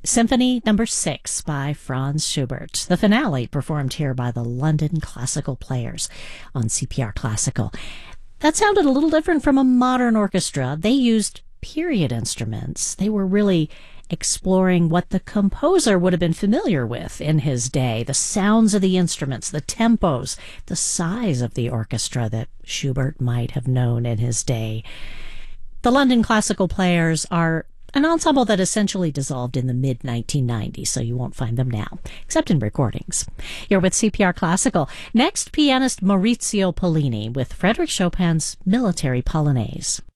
Symphony Number 6 by Franz Schubert. The finale performed here by the London Classical Players on CPR Classical. That sounded a little different from a modern orchestra. They used period instruments. They were really exploring what the composer would have been familiar with in his day, the sounds of the instruments, the tempos, the size of the orchestra that Schubert might have known in his day. The London Classical Players are an ensemble that essentially dissolved in the mid-1990s, so you won't find them now, except in recordings. You're with CPR Classical. Next, pianist Maurizio Pollini with Frédéric Chopin's Military Polonaise.